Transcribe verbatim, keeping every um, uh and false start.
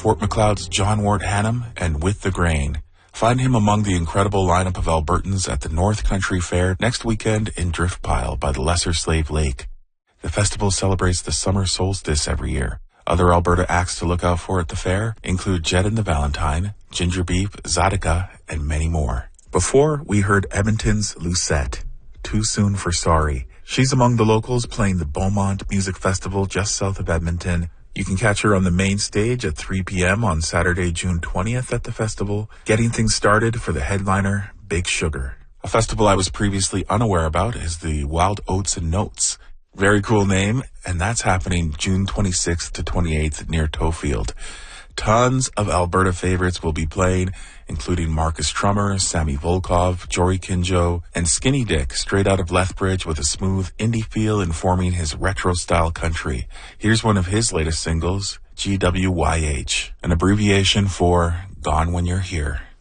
Fort McLeod's John Wart Hannum and With the Grain. Find him among the incredible lineup of Albertans at the North Country Fair next weekend in Driftpile by the Lesser Slave Lake. The festival celebrates the summer solstice every year. Other Alberta acts to look out for at the fair include Jed and the Valentine, Ginger Beef, Zadika, and many more. Before, we heard Edmonton's Lucette, Too Soon for Sorry. She's among the locals playing the Beaumont Music Festival just south of Edmonton. You can catch her on the main stage at three p.m. on Saturday, June twentieth at the festival, getting things started for the headliner, Big Sugar. A festival I was previously unaware about is the Wild Oats and Notes. Very cool name, and that's happening June twenty-sixth to twenty-eighth near Toefield. Tons of Alberta favorites will be playing, including Marcus Trummer, Sammy Volkov, Jory Kinjo, and Skinny Dick, straight out of Lethbridge with a smooth indie feel informing his retro-style country. Here's one of his latest singles, G W Y H, an abbreviation for Gone When You're Here.